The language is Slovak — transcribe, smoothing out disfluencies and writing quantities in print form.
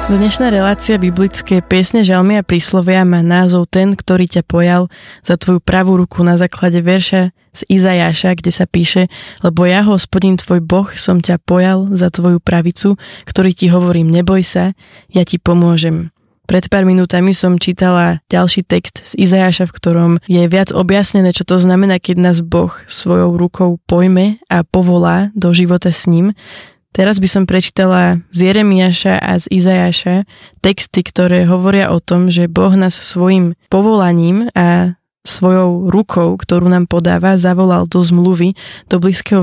Dnešná relácia biblické piesne, žalmy a príslovia má názov Ten, ktorý ťa pojal za tvoju pravú ruku, na základe verša z Izajáša, kde sa píše: lebo ja, Hospodin tvoj Boh, som ťa pojal za tvoju pravicu, ktorý ti hovorím, neboj sa, ja ti pomôžem. Pred pár minútami som čítala ďalší text z Izajáša, v ktorom je viac objasnené, čo to znamená, keď nás Boh svojou rukou pojme a povolá do života s ním. Teraz by som prečítala z Jeremiáša a z Izajáša texty, ktoré hovoria o tom, že Boh nás svojim povolaním a svojou rukou, ktorú nám podáva, zavolal do zmluvy, do blízkeho